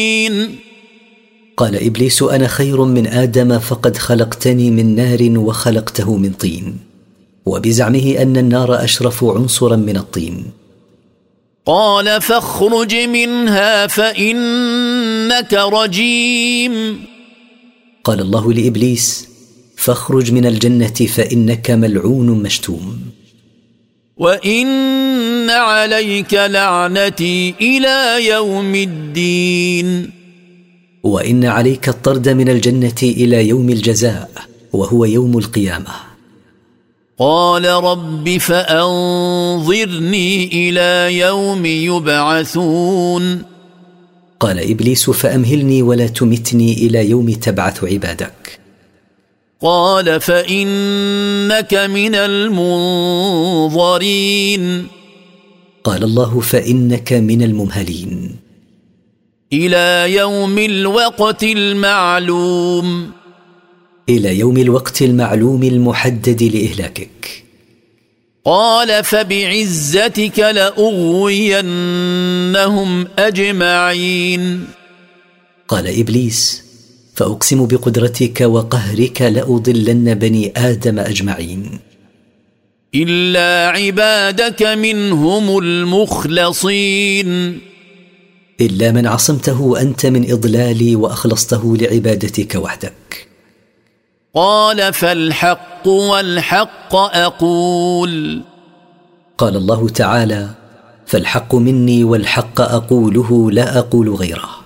قال إبليس: أنا خير من آدم، فقد خلقتني من نار وخلقته من طين، وبزعمه أن النار أشرف عنصرا من الطين. قال: فاخرج منها فإنك رجيم. قال الله لإبليس: فاخرج من الجنة فإنك ملعون مشتوم، وإن عليك لعنتي إلى يوم الدين. وإن عليك الطرد من الجنة إلى يوم الجزاء، وهو يوم القيامة. قال: رب فأنظرني إلى يوم يبعثون. قال إبليس: فأمهلني ولا تمتني إلى يوم تبعث عبادك. قال: فإنك من المنظرين. قال الله: فإنك من الممهلين إلى يوم الوقت المعلوم. إلى يوم الوقت المعلوم المحدد لإهلاكك. قال: فبعزتك لأغوينهم أجمعين. قال إبليس: فأقسم بقدرتك وقهرك لأضلن بني آدم أجمعين إلا عبادك منهم المخلصين. إلا من عصمته أنت من إضلالي وأخلصته لعبادتك وحدك. قال: فالحق والحق أقول. قال الله تعالى: فالحق مني والحق أقوله لا أقول غيره.